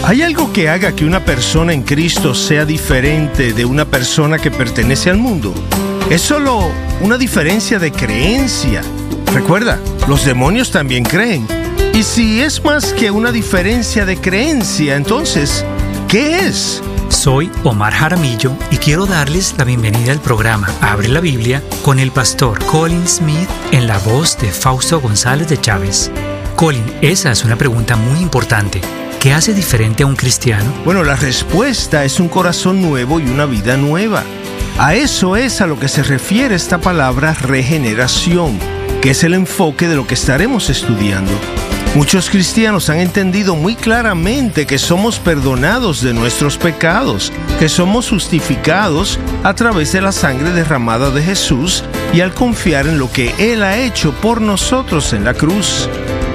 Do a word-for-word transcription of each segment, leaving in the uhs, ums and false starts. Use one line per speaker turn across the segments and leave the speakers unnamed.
¿Hay algo que haga que una persona en Cristo sea diferente de una persona que pertenece al mundo? Es solo una diferencia de creencia. Recuerda, los demonios también creen. Y si es más que una diferencia de creencia, entonces, ¿qué es?
Soy Omar Jaramillo y quiero darles la bienvenida al programa Abre la Biblia con el pastor Colin Smith en la voz de Fausto González de Chávez. Colin, esa es una pregunta muy importante. ¿Qué hace diferente a un cristiano?
Bueno, la respuesta es un corazón nuevo y una vida nueva. A eso es a lo que se refiere esta palabra regeneración, que es el enfoque de lo que estaremos estudiando. Muchos cristianos han entendido muy claramente que somos perdonados de nuestros pecados, que somos justificados a través de la sangre derramada de Jesús y al confiar en lo que Él ha hecho por nosotros en la cruz.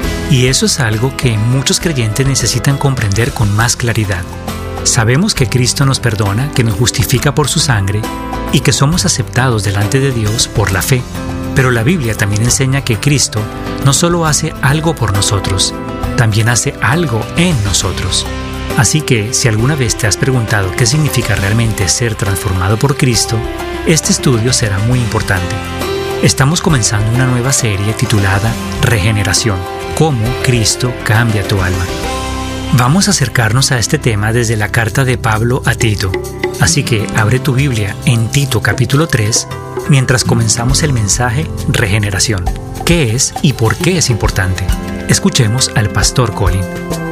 Y eso es algo que muchos creyentes necesitan comprender con más claridad. Sabemos que Cristo nos perdona, que nos justifica por su sangre y que somos aceptados delante de Dios por la fe. Pero la Biblia también enseña que Cristo no solo hace algo por nosotros, también hace algo en nosotros. Así que, si alguna vez te has preguntado qué significa realmente ser transformado por Cristo, este estudio será muy importante. Estamos comenzando una nueva serie titulada Regeneración, cómo Cristo cambia tu alma. Vamos a acercarnos a este tema desde la carta de Pablo a Tito. Así que abre tu Biblia en Tito capítulo tres, mientras comenzamos el mensaje Regeneración. ¿Qué es y por qué es importante? Escuchemos al pastor Colin.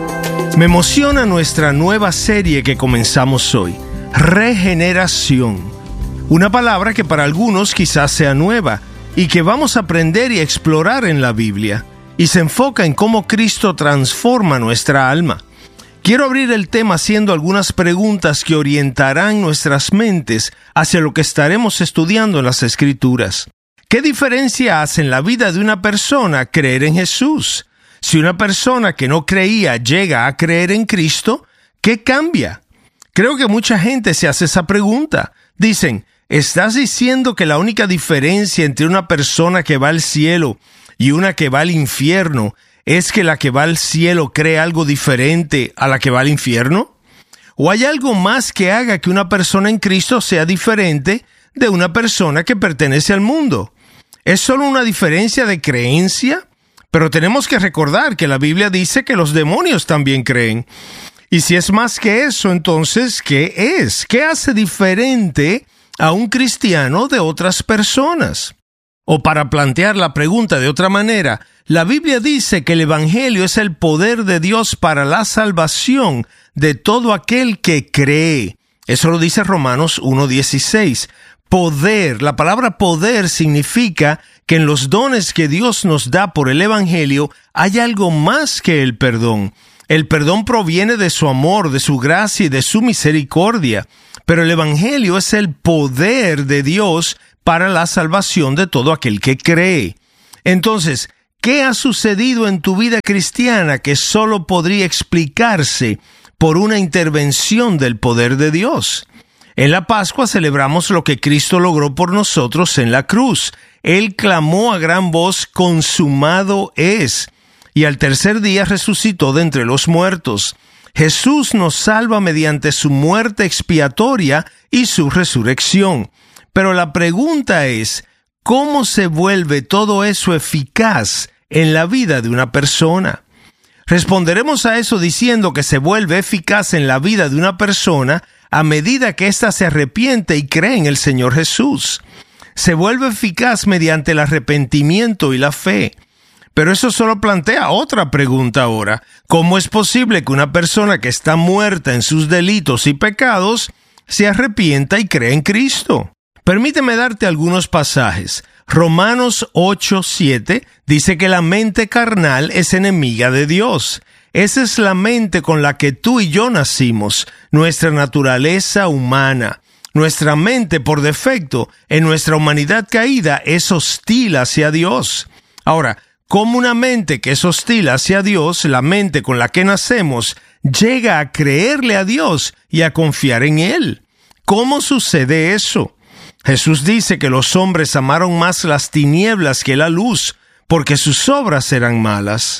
Me emociona nuestra nueva serie que comenzamos hoy, Regeneración. Una palabra que para algunos quizás sea nueva y que vamos a aprender y explorar en la Biblia, y se enfoca en cómo Cristo transforma nuestra alma. Quiero abrir el tema haciendo algunas preguntas que orientarán nuestras mentes hacia lo que estaremos estudiando en las Escrituras. ¿Qué diferencia hace en la vida de una persona creer en Jesús? Si una persona que no creía llega a creer en Cristo, ¿qué cambia? Creo que mucha gente se hace esa pregunta. Dicen, ¿estás diciendo que la única diferencia entre una persona que va al cielo y una que va al infierno es que la que va al cielo cree algo diferente a la que va al infierno? ¿O hay algo más que haga que una persona en Cristo sea diferente de una persona que pertenece al mundo? ¿Es solo una diferencia de creencia? Pero tenemos que recordar que la Biblia dice que los demonios también creen. Y si es más que eso, entonces, ¿qué es? ¿Qué hace diferente a un cristiano de otras personas? O para plantear la pregunta de otra manera, la Biblia dice que el Evangelio es el poder de Dios para la salvación de todo aquel que cree. Eso lo dice Romanos uno dieciséis. Poder, la palabra poder significa que en los dones que Dios nos da por el Evangelio hay algo más que el perdón. El perdón proviene de su amor, de su gracia y de su misericordia. Pero el Evangelio es el poder de Dios para la salvación de todo aquel que cree. Entonces, ¿qué ha sucedido en tu vida cristiana que solo podría explicarse por una intervención del poder de Dios? En la Pascua celebramos lo que Cristo logró por nosotros en la cruz. Él clamó a gran voz, consumado es, y al tercer día resucitó de entre los muertos. Jesús nos salva mediante su muerte expiatoria y su resurrección. Pero la pregunta es, ¿cómo se vuelve todo eso eficaz en la vida de una persona? Responderemos a eso diciendo que se vuelve eficaz en la vida de una persona a medida que ésta se arrepiente y cree en el Señor Jesús. Se vuelve eficaz mediante el arrepentimiento y la fe. Pero eso solo plantea otra pregunta ahora. ¿Cómo es posible que una persona que está muerta en sus delitos y pecados se arrepienta y cree en Cristo? Permíteme darte algunos pasajes. Romanos ocho siete dice que la mente carnal es enemiga de Dios. Esa es la mente con la que tú y yo nacimos, nuestra naturaleza humana. Nuestra mente, por defecto, en nuestra humanidad caída, es hostil hacia Dios. Ahora, ¿cómo una mente que es hostil hacia Dios, la mente con la que nacemos, llega a creerle a Dios y a confiar en Él? ¿Cómo sucede eso? Jesús dice que los hombres amaron más las tinieblas que la luz, porque sus obras eran malas.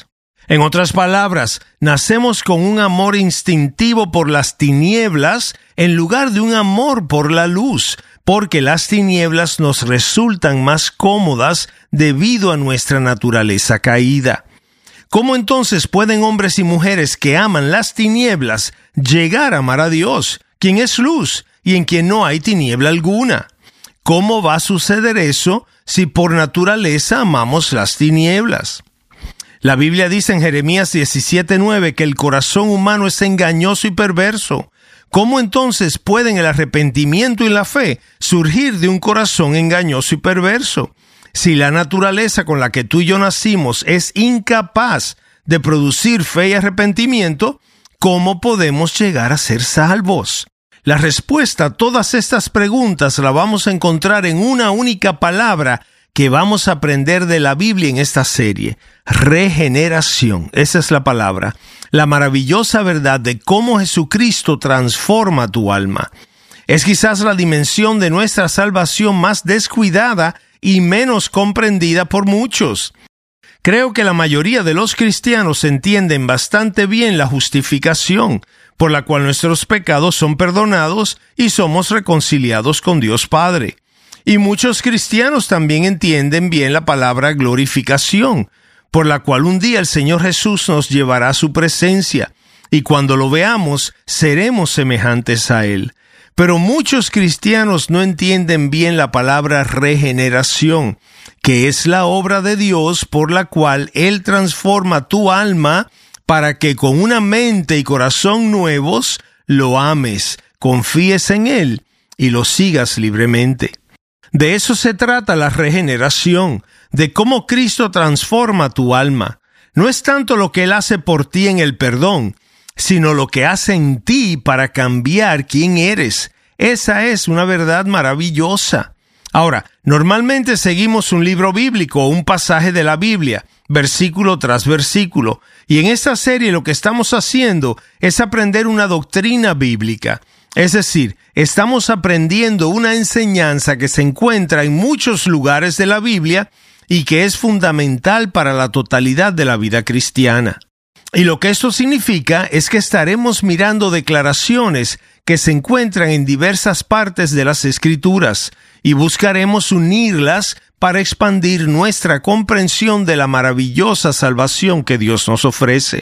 En otras palabras, nacemos con un amor instintivo por las tinieblas en lugar de un amor por la luz, porque las tinieblas nos resultan más cómodas debido a nuestra naturaleza caída. ¿Cómo entonces pueden hombres y mujeres que aman las tinieblas llegar a amar a Dios, quien es luz y en quien no hay tiniebla alguna? ¿Cómo va a suceder eso si por naturaleza amamos las tinieblas? La Biblia dice en Jeremías diecisiete nueve que el corazón humano es engañoso y perverso. ¿Cómo entonces pueden el arrepentimiento y la fe surgir de un corazón engañoso y perverso? Si la naturaleza con la que tú y yo nacimos es incapaz de producir fe y arrepentimiento, ¿cómo podemos llegar a ser salvos? La respuesta a todas estas preguntas la vamos a encontrar en una única palabra que vamos a aprender de la Biblia en esta serie: regeneración. Esa es la palabra. La maravillosa verdad de cómo Jesucristo transforma tu alma. Es quizás la dimensión de nuestra salvación más descuidada y menos comprendida por muchos. Creo que la mayoría de los cristianos entienden bastante bien la justificación, por la cual nuestros pecados son perdonados y somos reconciliados con Dios Padre. Y muchos cristianos también entienden bien la palabra glorificación, por la cual un día el Señor Jesús nos llevará a su presencia, y cuando lo veamos, seremos semejantes a Él. Pero muchos cristianos no entienden bien la palabra regeneración, que es la obra de Dios por la cual Él transforma tu alma para que con una mente y corazón nuevos lo ames, confíes en Él y lo sigas libremente. De eso se trata la regeneración, de cómo Cristo transforma tu alma. No es tanto lo que Él hace por ti en el perdón, sino lo que hace en ti para cambiar quién eres. Esa es una verdad maravillosa. Ahora, normalmente seguimos un libro bíblico o un pasaje de la Biblia, versículo tras versículo, y en esta serie lo que estamos haciendo es aprender una doctrina bíblica. Es decir, estamos aprendiendo una enseñanza que se encuentra en muchos lugares de la Biblia y que es fundamental para la totalidad de la vida cristiana. Y lo que esto significa es que estaremos mirando declaraciones que se encuentran en diversas partes de las Escrituras y buscaremos unirlas para expandir nuestra comprensión de la maravillosa salvación que Dios nos ofrece.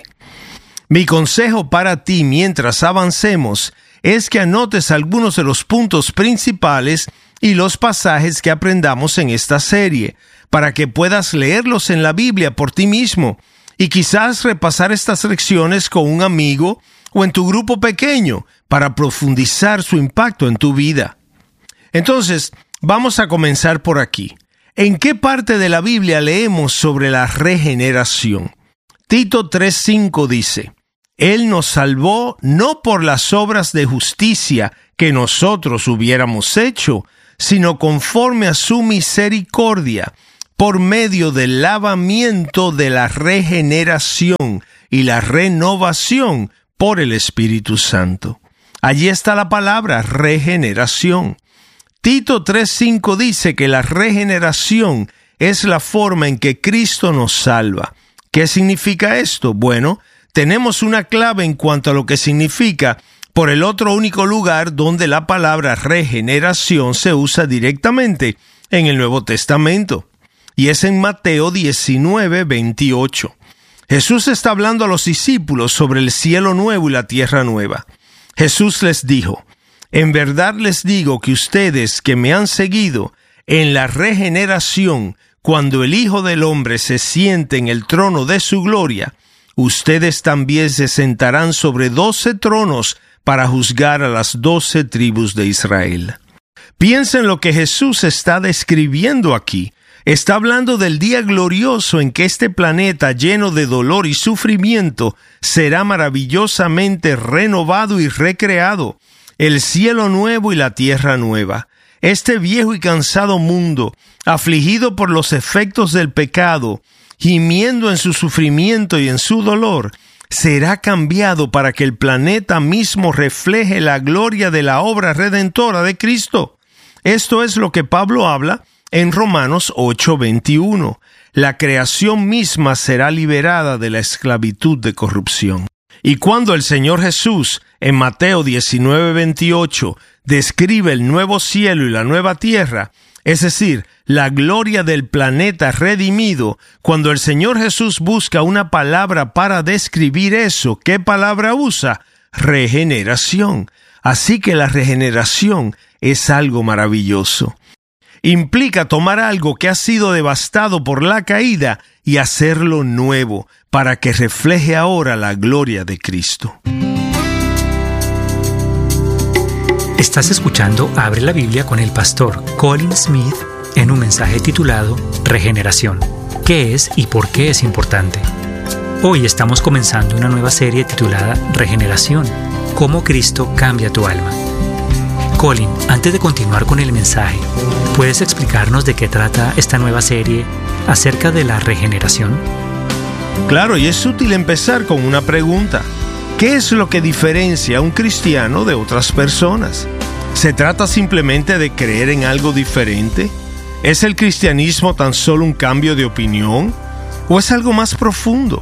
Mi consejo para ti mientras avancemos es que anotes algunos de los puntos principales y los pasajes que aprendamos en esta serie, para que puedas leerlos en la Biblia por ti mismo y quizás repasar estas lecciones con un amigo o en tu grupo pequeño para profundizar su impacto en tu vida. Entonces, vamos a comenzar por aquí. ¿En qué parte de la Biblia leemos sobre la regeneración? Tito tres cinco dice: Él nos salvó no por las obras de justicia que nosotros hubiéramos hecho, sino conforme a su misericordia, por medio del lavamiento de la regeneración y la renovación por el Espíritu Santo. Allí está la palabra regeneración. Tito tres cinco dice que la regeneración es la forma en que Cristo nos salva. ¿Qué significa esto? Bueno, tenemos una clave en cuanto a lo que significa por el otro único lugar donde la palabra regeneración se usa directamente en el Nuevo Testamento, y es en Mateo diecinueve veintiocho. Jesús está hablando a los discípulos sobre el cielo nuevo y la tierra nueva. Jesús les dijo: en verdad les digo que ustedes que me han seguido en la regeneración, cuando el Hijo del Hombre se siente en el trono de su gloria, ustedes también se sentarán sobre doce tronos para juzgar a las doce tribus de Israel. Piensa en lo que Jesús está describiendo aquí. Está hablando del día glorioso en que este planeta lleno de dolor y sufrimiento será maravillosamente renovado y recreado. El cielo nuevo y la tierra nueva. Este viejo y cansado mundo, afligido por los efectos del pecado, gimiendo en su sufrimiento y en su dolor, será cambiado para que el planeta mismo refleje la gloria de la obra redentora de Cristo. Esto es lo que Pablo habla en Romanos ocho veintiuno. la creación misma será liberada de la esclavitud de corrupción. Y cuando el Señor Jesús, en Mateo diecinueve veintiocho, describe el nuevo cielo y la nueva tierra, es decir, la gloria del planeta redimido, cuando el Señor Jesús busca una palabra para describir eso, ¿qué palabra usa? Regeneración. Así que la regeneración es algo maravilloso. Implica tomar algo que ha sido devastado por la caída y hacerlo nuevo, para que refleje ahora la gloria de Cristo.
Estás escuchando Abre la Biblia con el pastor Colin Smith en un mensaje titulado Regeneración. ¿Qué es y por qué es importante? Hoy estamos comenzando una nueva serie titulada Regeneración, cómo Cristo cambia tu alma. Colin, antes de continuar con el mensaje, ¿puedes explicarnos de qué trata esta nueva serie acerca de la regeneración?
Claro, y es útil empezar con una pregunta. ¿Qué es lo que diferencia a un cristiano de otras personas? ¿Se trata simplemente de creer en algo diferente? ¿Es el cristianismo tan solo un cambio de opinión? ¿O es algo más profundo?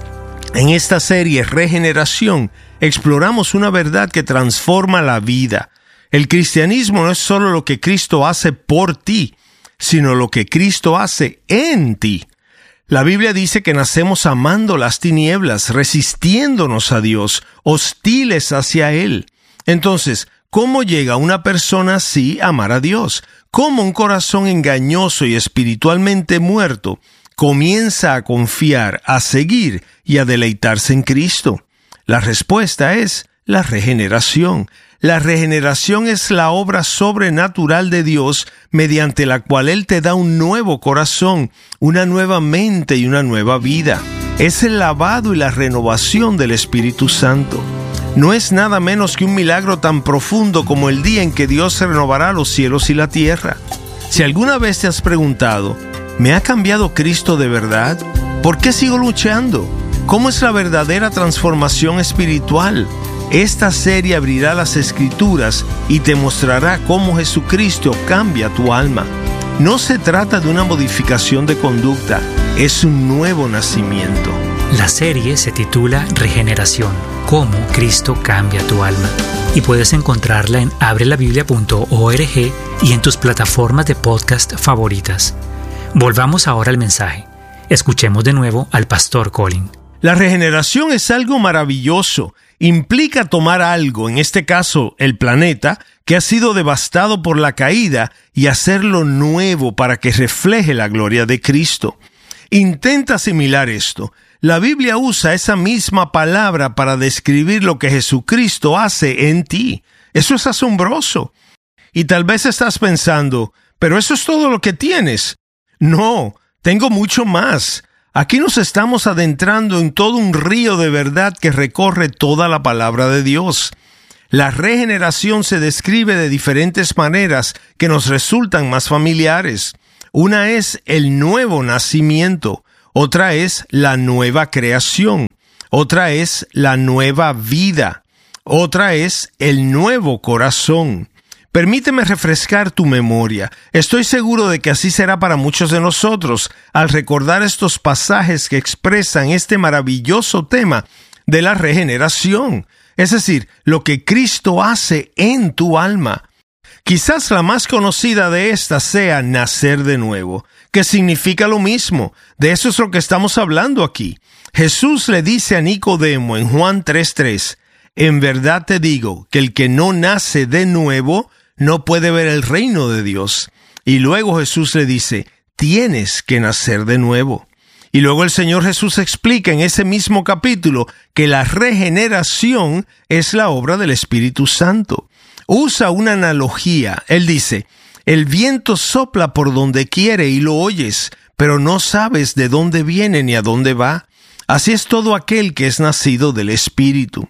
En esta serie Regeneración exploramos una verdad que transforma la vida. El cristianismo no es solo lo que Cristo hace por ti, sino lo que Cristo hace en ti. La Biblia dice que nacemos amando las tinieblas, resistiéndonos a Dios, hostiles hacia Él. Entonces, ¿cómo llega una persona así a amar a Dios? ¿Cómo un corazón engañoso y espiritualmente muerto comienza a confiar, a seguir y a deleitarse en Cristo? La respuesta es la regeneración. La regeneración es la obra sobrenatural de Dios mediante la cual Él te da un nuevo corazón, una nueva mente y una nueva vida. Es el lavado y la renovación del Espíritu Santo. No es nada menos que un milagro tan profundo como el día en que Dios renovará los cielos y la tierra. Si alguna vez te has preguntado, ¿me ha cambiado Cristo de verdad? ¿Por qué sigo luchando? ¿Cómo es la verdadera transformación espiritual? Esta serie abrirá las Escrituras y te mostrará cómo Jesucristo cambia tu alma. No se trata de una modificación de conducta, es un nuevo nacimiento.
La serie se titula Regeneración, cómo Cristo cambia tu alma. Y puedes encontrarla en abre la biblia punto org y en tus plataformas de podcast favoritas. Volvamos ahora al mensaje. Escuchemos de nuevo al pastor Colin.
La regeneración es algo maravilloso. Implica tomar algo, en este caso el planeta, que ha sido devastado por la caída y hacerlo nuevo para que refleje la gloria de Cristo. Intenta asimilar esto. La Biblia usa esa misma palabra para describir lo que Jesucristo hace en ti. Eso es asombroso. Y tal vez estás pensando, ¿pero eso es todo lo que tienes? No, tengo mucho más. Aquí nos estamos adentrando en todo un río de verdad que recorre toda la palabra de Dios. La regeneración se describe de diferentes maneras que nos resultan más familiares. Una es el nuevo nacimiento, otra es la nueva creación, otra es la nueva vida, otra es el nuevo corazón. Permíteme refrescar tu memoria. Estoy seguro de que así será para muchos de nosotros al recordar estos pasajes que expresan este maravilloso tema de la regeneración, es decir, lo que Cristo hace en tu alma. Quizás la más conocida de estas sea nacer de nuevo, que significa lo mismo. De eso es lo que estamos hablando aquí. Jesús le dice a Nicodemo en Juan tres tres, en verdad te digo que el que no nace de nuevo no puede ver el reino de Dios. Y luego Jesús le dice, tienes que nacer de nuevo. Y luego el Señor Jesús explica en ese mismo capítulo que la regeneración es la obra del Espíritu Santo. Usa una analogía. Él dice, el viento sopla por donde quiere y lo oyes, pero no sabes de dónde viene ni a dónde va. Así es todo aquel que es nacido del Espíritu.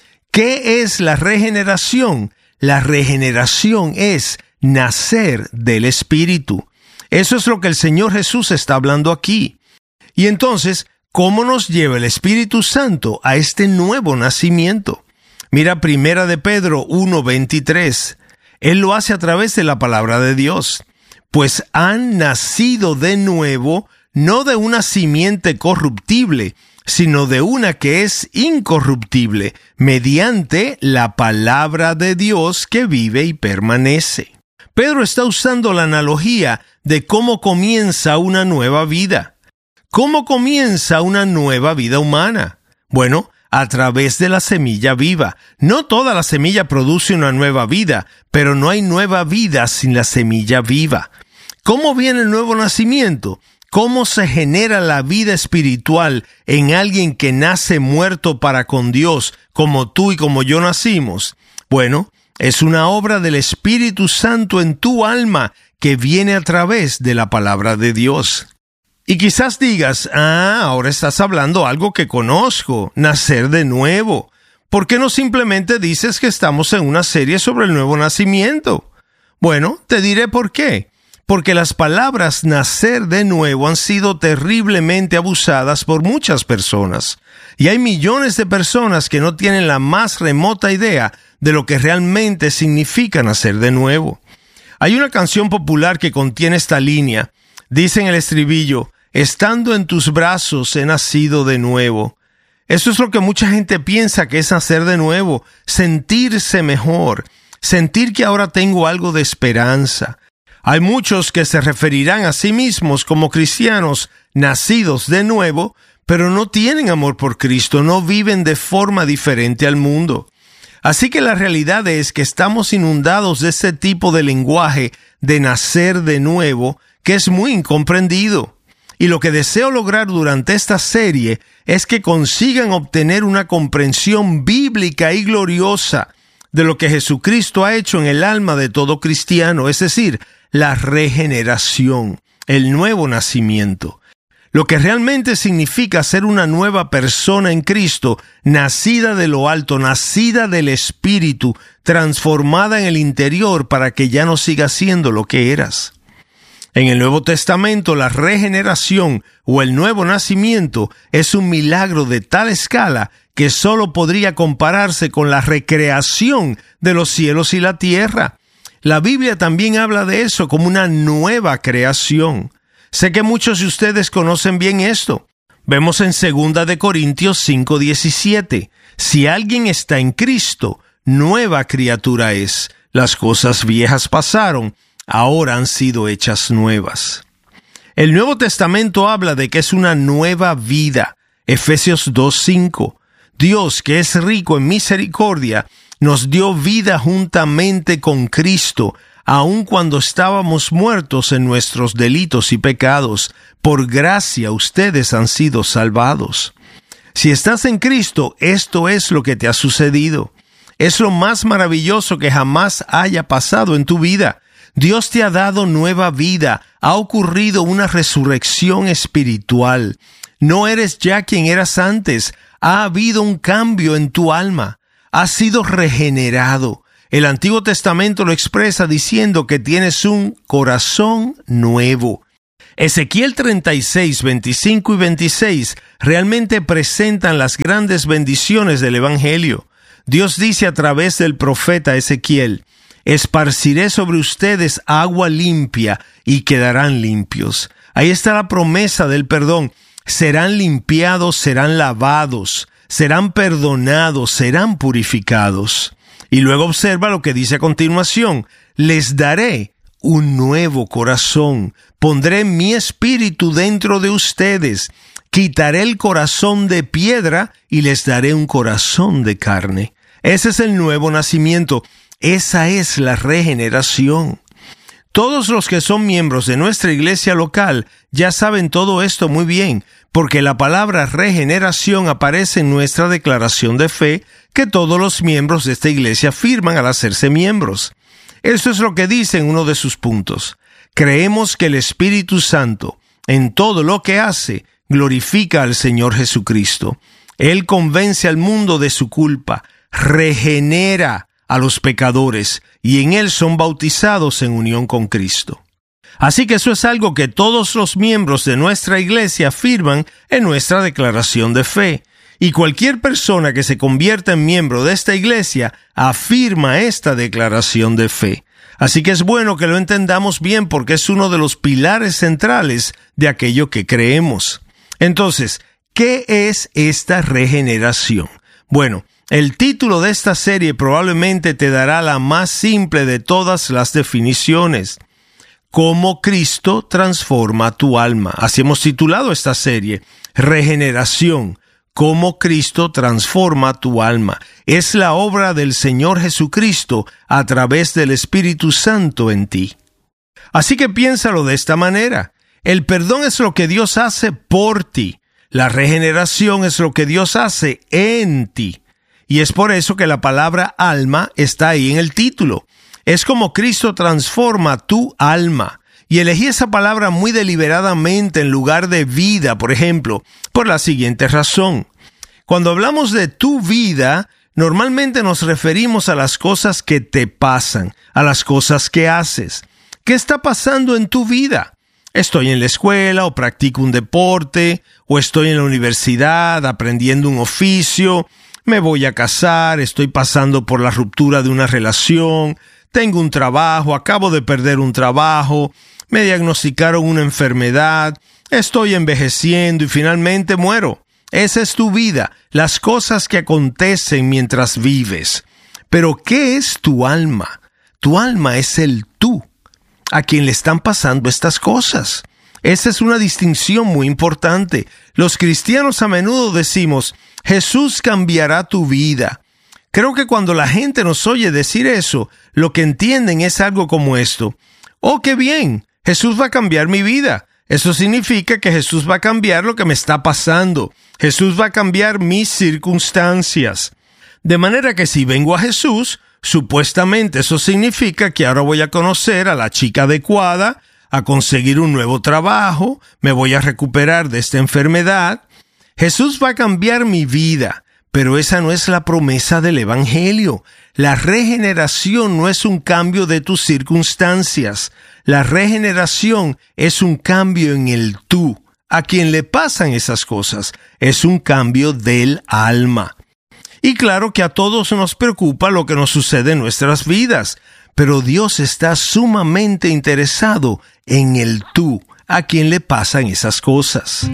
¿Qué es la regeneración? La regeneración es nacer del Espíritu. Eso es lo que el Señor Jesús está hablando aquí. Y entonces, ¿cómo nos lleva el Espíritu Santo a este nuevo nacimiento? Mira Primera de Pedro uno veintitrés. Él lo hace a través de la palabra de Dios. Pues han nacido de nuevo, no de una simiente corruptible, sino de una que es incorruptible, mediante la palabra de Dios que vive y permanece. Pedro está usando la analogía de cómo comienza una nueva vida. ¿Cómo comienza una nueva vida humana? Bueno, a través de la semilla viva. No toda la semilla produce una nueva vida, pero no hay nueva vida sin la semilla viva. ¿Cómo viene el nuevo nacimiento? ¿Cómo se genera la vida espiritual en alguien que nace muerto para con Dios, como tú y como yo nacimos? Bueno, es una obra del Espíritu Santo en tu alma que viene a través de la palabra de Dios. Y quizás digas, ah, ahora estás hablando algo que conozco, nacer de nuevo. ¿Por qué no simplemente dices que estamos en una serie sobre el nuevo nacimiento? Bueno, te diré por qué. Porque las palabras nacer de nuevo han sido terriblemente abusadas por muchas personas. Y hay millones de personas que no tienen la más remota idea de lo que realmente significa nacer de nuevo. Hay una canción popular que contiene esta línea. Dice en el estribillo, estando en tus brazos he nacido de nuevo. Eso es lo que mucha gente piensa que es nacer de nuevo, sentirse mejor, sentir que ahora tengo algo de esperanza. Hay muchos que se referirán a sí mismos como cristianos nacidos de nuevo, pero no tienen amor por Cristo, no viven de forma diferente al mundo. Así que la realidad es que estamos inundados de ese tipo de lenguaje de nacer de nuevo que es muy incomprendido. Y lo que deseo lograr durante esta serie es que consigan obtener una comprensión bíblica y gloriosa de lo que Jesucristo ha hecho en el alma de todo cristiano, es decir, la regeneración, el nuevo nacimiento. Lo que realmente significa ser una nueva persona en Cristo, nacida de lo alto, nacida del Espíritu, transformada en el interior para que ya no sigas siendo lo que eras. En el Nuevo Testamento, la regeneración o el nuevo nacimiento es un milagro de tal escala que solo podría compararse con la recreación de los cielos y la tierra. La Biblia también habla de eso como una nueva creación. Sé que muchos de ustedes conocen bien esto. Vemos en segunda de Corintios cinco diecisiete. Si alguien está en Cristo, nueva criatura es. Las cosas viejas pasaron, ahora han sido hechas nuevas. El Nuevo Testamento habla de que es una nueva vida. Efesios dos cinco. Dios, que es rico en misericordia, nos dio vida juntamente con Cristo, aun cuando estábamos muertos en nuestros delitos y pecados. Por gracia ustedes han sido salvados. Si estás en Cristo, esto es lo que te ha sucedido. Es lo más maravilloso que jamás haya pasado en tu vida. Dios te ha dado nueva vida. Ha ocurrido una resurrección espiritual. No eres ya quien eras antes. Ha habido un cambio en tu alma. Has sido regenerado. El Antiguo Testamento lo expresa diciendo que tienes un corazón nuevo. Ezequiel treinta y seis, veinticinco y veintiséis realmente presentan las grandes bendiciones del Evangelio. Dios dice a través del profeta Ezequiel, esparciré sobre ustedes agua limpia y quedarán limpios. Ahí está la promesa del perdón. Serán limpiados, serán lavados, serán perdonados, serán purificados. Y luego observa lo que dice a continuación. Les daré un nuevo corazón. Pondré mi espíritu dentro de ustedes. Quitaré el corazón de piedra y les daré un corazón de carne. Ese es el nuevo nacimiento. Esa es la regeneración. Todos los que son miembros de nuestra iglesia local ya saben todo esto muy bien, porque la palabra regeneración aparece en nuestra declaración de fe que todos los miembros de esta iglesia firman al hacerse miembros. Eso es lo que dice en uno de sus puntos. Creemos que el Espíritu Santo, en todo lo que hace, glorifica al Señor Jesucristo. Él convence al mundo de su culpa, regenera a los pecadores y en Él son bautizados en unión con Cristo. Así que eso es algo que todos los miembros de nuestra iglesia afirman en nuestra declaración de fe. Y cualquier persona que se convierta en miembro de esta iglesia afirma esta declaración de fe. Así que es bueno que lo entendamos bien porque es uno de los pilares centrales de aquello que creemos. Entonces, ¿qué es esta regeneración? Bueno, el título de esta serie probablemente te dará la más simple de todas las definiciones. Cómo Cristo transforma tu alma. Así hemos titulado esta serie, Regeneración. Cómo Cristo transforma tu alma. Es la obra del Señor Jesucristo a través del Espíritu Santo en ti. Así que piénsalo de esta manera. El perdón es lo que Dios hace por ti. La regeneración es lo que Dios hace en ti. Y es por eso que la palabra alma está ahí en el título. Es como Cristo transforma tu alma. Y elegí esa palabra muy deliberadamente en lugar de vida, por ejemplo, por la siguiente razón. Cuando hablamos de tu vida, normalmente nos referimos a las cosas que te pasan, a las cosas que haces. ¿Qué está pasando en tu vida? Estoy en la escuela o practico un deporte, o estoy en la universidad aprendiendo un oficio, me voy a casar, estoy pasando por la ruptura de una relación, tengo un trabajo, acabo de perder un trabajo, me diagnosticaron una enfermedad, estoy envejeciendo y finalmente muero. Esa es tu vida, las cosas que acontecen mientras vives. Pero ¿qué es tu alma? Tu alma es el tú, a quien le están pasando estas cosas. Esa es una distinción muy importante. Los cristianos a menudo decimos, Jesús cambiará tu vida. Creo que cuando la gente nos oye decir eso, lo que entienden es algo como esto. ¡Oh, qué bien! Jesús va a cambiar mi vida. Eso significa que Jesús va a cambiar lo que me está pasando. Jesús va a cambiar mis circunstancias. De manera que si vengo a Jesús, supuestamente eso significa que ahora voy a conocer a la chica adecuada, a conseguir un nuevo trabajo, me voy a recuperar de esta enfermedad. Jesús va a cambiar mi vida. Pero esa no es la promesa del Evangelio. La regeneración no es un cambio de tus circunstancias. La regeneración es un cambio en el tú. A quien le pasan esas cosas es un cambio del alma. Y claro que a todos nos preocupa lo que nos sucede en nuestras vidas, pero Dios está sumamente interesado en el tú, a quien le pasan esas cosas.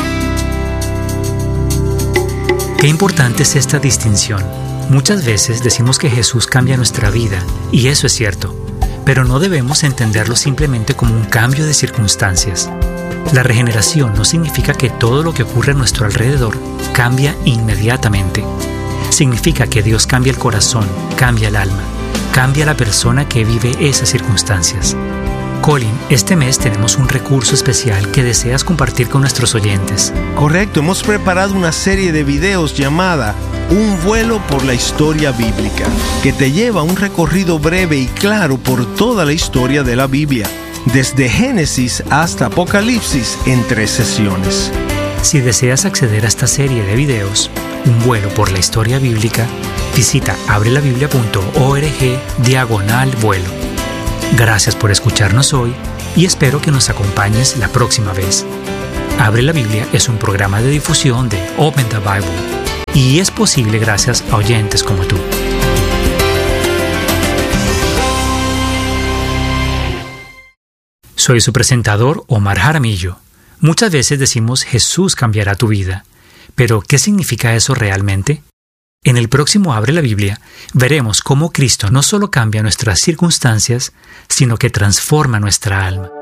Qué importante es esta distinción. Muchas veces decimos que Jesús cambia nuestra vida, y eso es cierto, pero no debemos entenderlo simplemente como un cambio de circunstancias. La regeneración no significa que todo lo que ocurre a nuestro alrededor cambia inmediatamente. Significa que Dios cambia el corazón, cambia el alma, cambia la persona que vive esas circunstancias. Colin, este mes tenemos un recurso especial que deseas compartir con nuestros oyentes.
Correcto, hemos preparado una serie de videos llamada Un vuelo por la historia bíblica, que te lleva a un recorrido breve y claro por toda la historia de la Biblia, desde Génesis hasta Apocalipsis en tres sesiones.
Si deseas acceder a esta serie de videos, Un vuelo por la historia bíblica, visita abrelabiblia punto org diagonal vuelo. Gracias por escucharnos hoy y espero que nos acompañes la próxima vez. Abre la Biblia es un programa de difusión de Open the Bible y es posible gracias a oyentes como tú. Soy su presentador, Omar Jaramillo. Muchas veces decimos Jesús cambiará tu vida, pero ¿qué significa eso realmente? En el próximo Abre la Biblia, veremos cómo Cristo no solo cambia nuestras circunstancias, sino que transforma nuestra alma.